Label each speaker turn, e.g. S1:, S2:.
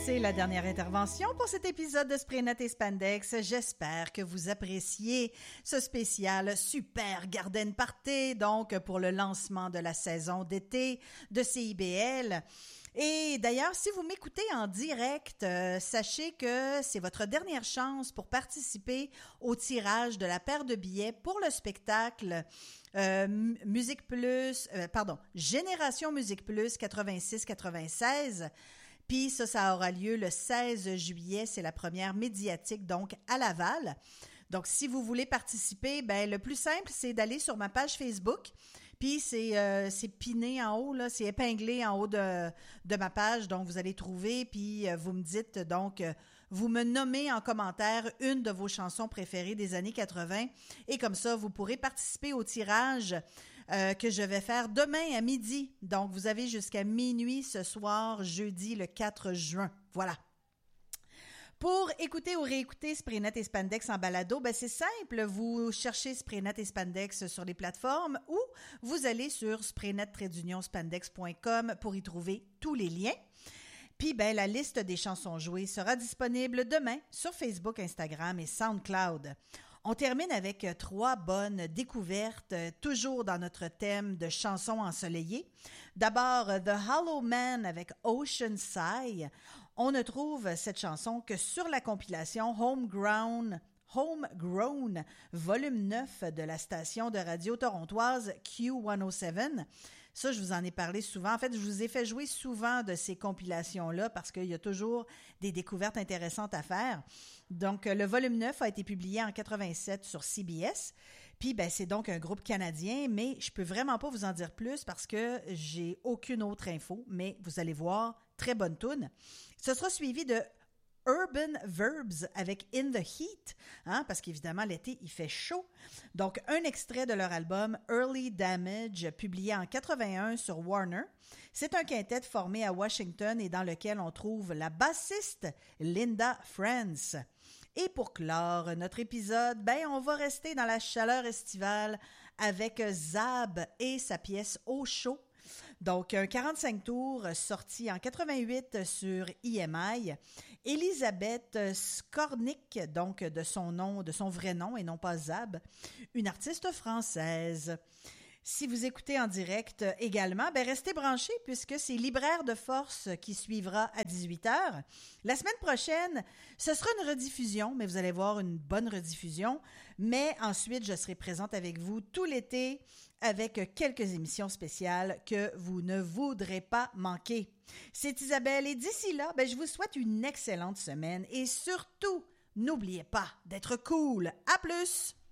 S1: C'est la dernière intervention pour cet épisode de Spraynet et Spandex. J'espère que vous appréciez ce spécial Super Garden Party, donc pour le lancement de la saison d'été de CIBL. Et d'ailleurs, si vous m'écoutez en direct, sachez que c'est votre dernière chance pour participer au tirage de la paire de billets pour le spectacle Musique Plus, Génération Musique Plus 86-96. Puis ça aura lieu le 16 juillet, c'est la première médiatique, donc à Laval. Donc, si vous voulez participer, ben le plus simple, c'est d'aller sur ma page Facebook. Puis c'est piné en haut, là, c'est épinglé en haut de ma page, donc vous allez trouver, puis vous me dites, donc, vous me nommez en commentaire une de vos chansons préférées des années 80, et comme ça, vous pourrez participer au tirage que je vais faire demain à midi. Donc, vous avez jusqu'à minuit ce soir, jeudi le 4 juin. Voilà. Pour écouter ou réécouter Spraynet et Spandex en balado, ben c'est simple, vous cherchez Spraynet et Spandex sur les plateformes ou vous allez sur spraynet-spandex.com pour y trouver tous les liens. Puis ben la liste des chansons jouées sera disponible demain sur Facebook, Instagram et SoundCloud. On termine avec 3 bonnes découvertes, toujours dans notre thème de chansons ensoleillées. D'abord, The Hollow Man avec Ocean Sigh. On ne trouve cette chanson que sur la compilation Homegrown, volume 9 de la station de radio torontoise Q107. Ça, je vous en ai parlé souvent. En fait, je vous ai fait jouer souvent de ces compilations-là parce qu'il y a toujours des découvertes intéressantes à faire. Donc, le volume 9 a été publié en 87 sur CBS. Puis, ben, c'est donc un groupe canadien, mais je peux vraiment pas vous en dire plus parce que j'ai aucune autre info. Mais vous allez voir, très bonne toune. Ce sera suivi de Urban Verbs avec In the Heat, parce qu'évidemment, l'été, il fait chaud. Donc, un extrait de leur album Early Damage, publié en 81 sur Warner. C'est un quintet formé à Washington et dans lequel on trouve la bassiste Linda France. Et pour clore notre épisode, ben, on va rester dans la chaleur estivale avec Zab et sa pièce Au chaud. Donc, un 45 tours sorti en 88 sur EMI. Elisabeth Skornick, donc de son vrai nom et non pas Zab, une artiste française. Si vous écoutez en direct également, ben restez branchés puisque c'est Libraire de force qui suivra à 18h. La semaine prochaine, ce sera une rediffusion, mais vous allez voir une bonne rediffusion. Mais ensuite, je serai présente avec vous tout l'été avec quelques émissions spéciales que vous ne voudrez pas manquer. C'est Isabelle et d'ici là, ben, je vous souhaite une excellente semaine et surtout, n'oubliez pas d'être cool. À plus!